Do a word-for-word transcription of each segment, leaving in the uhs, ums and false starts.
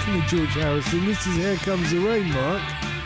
speaking of George Harrison, this is Here Comes the Rain, Mark.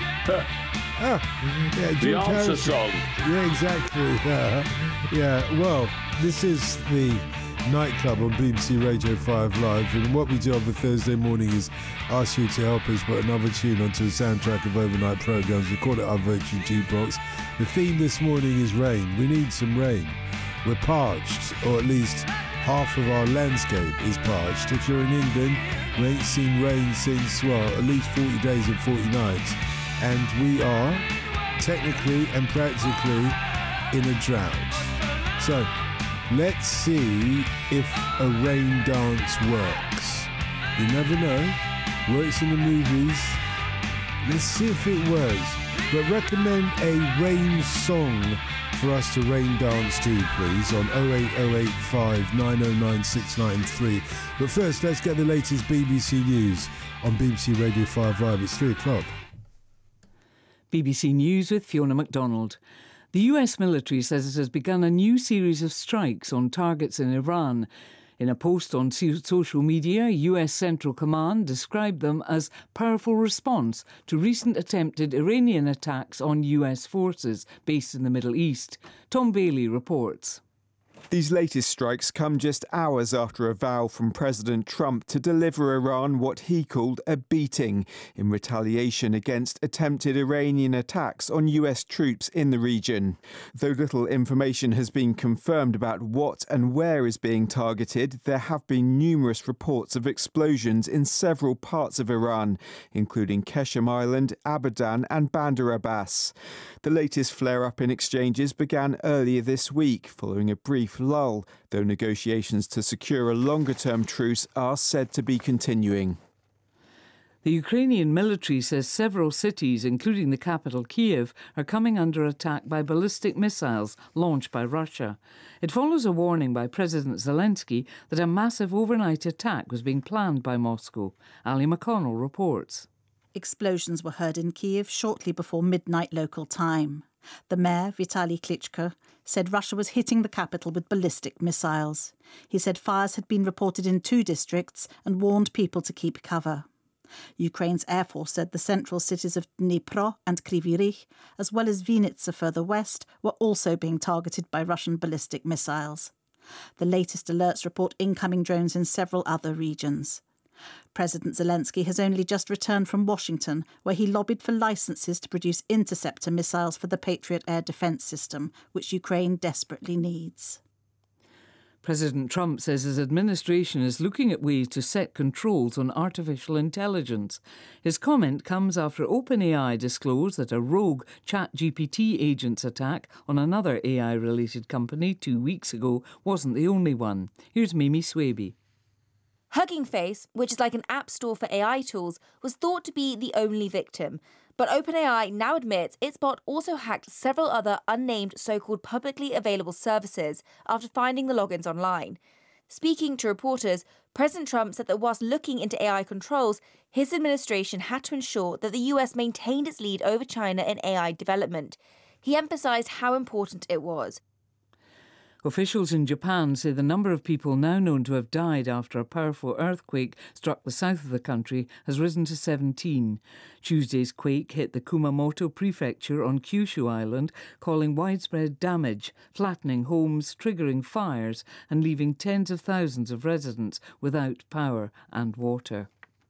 ah, yeah, George the answer Harrison. song. Yeah, exactly. Uh, yeah, well, this is the nightclub on B B C Radio five Live, and what we do on the Thursday morning is ask you to help us put another tune onto the soundtrack of overnight programmes. We call it our virtual jukebox. The theme this morning is rain. We need some rain. We're parched, or at least half of our landscape is parched. If you're in England, we ain't seen rain since, well, at least forty days and forty nights, and we are technically and practically in a drought. So let's see if a rain dance works. You never know. Works in the movies. Let's see if it works. But recommend a rain song for us to rain dance to, please, on oh eight oh eight five nine oh nine six nine three. But first, let's get the latest B B C News on B B C Radio five Live. It's three o'clock. B B C News with Fiona MacDonald. The U S military says it has begun a new series of strikes on targets in Iran. In a post on social media, U S Central Command described them as powerful response to recent attempted Iranian attacks on U S forces based in the Middle East. Tom Bailey reports. These latest strikes come just hours after a vow from President Trump to deliver Iran what he called a beating in retaliation against attempted Iranian attacks on U S troops in the region. Though little information has been confirmed about what and where is being targeted, there have been numerous reports of explosions in several parts of Iran, including Qeshm Island, Abadan and Bandar Abbas. The latest flare-up in exchanges began earlier this week, following a brief lull, though negotiations to secure a longer-term truce are said to be continuing. The Ukrainian military says several cities, including the capital Kiev, are coming under attack by ballistic missiles launched by Russia. It follows a warning by President Zelensky that a massive overnight attack was being planned by Moscow. Ali McConnell reports. Explosions were heard in Kiev shortly before midnight local time. The mayor, Vitaly Klitschko, said Russia was hitting the capital with ballistic missiles. He said fires had been reported in two districts and warned people to keep cover. Ukraine's Air Force said the central cities of Dnipro and Kryvyi Rih, as well as Vinnytsia further west, were also being targeted by Russian ballistic missiles. The latest alerts report incoming drones in several other regions. President Zelensky has only just returned from Washington, where he lobbied for licences to produce interceptor missiles for the Patriot air defence system, which Ukraine desperately needs. President Trump says his administration is looking at ways to set controls on artificial intelligence. His comment comes after OpenAI disclosed that a rogue ChatGPT agent's attack on another A I-related company two weeks ago wasn't the only one. Here's Mimi Swaby. Hugging Face, which is like an app store for A I tools, was thought to be the only victim. But OpenAI now admits its bot also hacked several other unnamed so-called publicly available services after finding the logins online. Speaking to reporters, President Trump said that whilst looking into A I controls, his administration had to ensure that the U S maintained its lead over China in A I development. He emphasised how important it was. Officials in Japan say the number of people now known to have died after a powerful earthquake struck the south of the country has risen to seventeen. Tuesday's quake hit the Kumamoto prefecture on Kyushu Island, causing widespread damage, flattening homes, triggering fires and leaving tens of thousands of residents without power and water.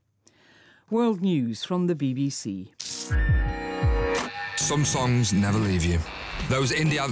World News from the B B C. Some songs never leave you. Those indie